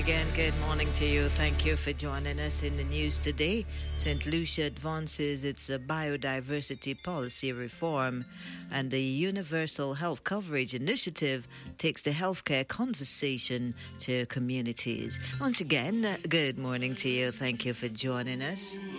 Again, good morning to you. Thank you for joining us in the news today. St. Lucia advances its biodiversity policy reform, and the Universal Health Coverage Initiative takes the healthcare conversation to communities. Once again, good morning to you. Thank you for joining us.